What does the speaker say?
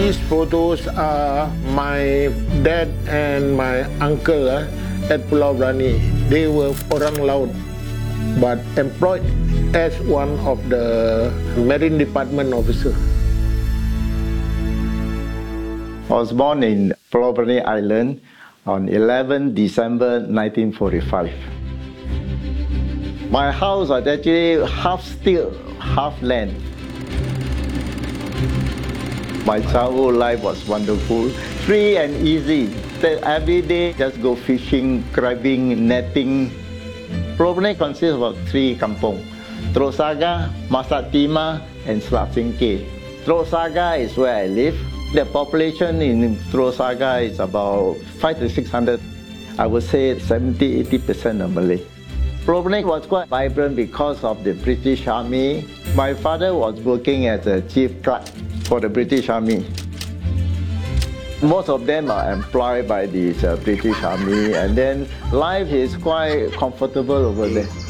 These photos are my dad and my uncle at Pulau Brani. They were orang laut, but employed as one of the Marine Department officer. I was born in Pulau Brani Island on 11 December 1945. My house was actually half steel, half land. My childhood life was wonderful, free and easy. Every day, just go fishing, crabbing, netting. Pulau Brani consists of 3 kampung: Teluk Saga, Masak Timah, and Selat Singkih. Teluk Saga is where I live. The population in Teluk Saga is about 500 to 600. I would say 70–80% are Malay. Pulau Brani was quite vibrant because of the British Army. My father was working as a chief clerk for the British Army. Most of them are employed by the British Army, and then life is quite comfortable over there.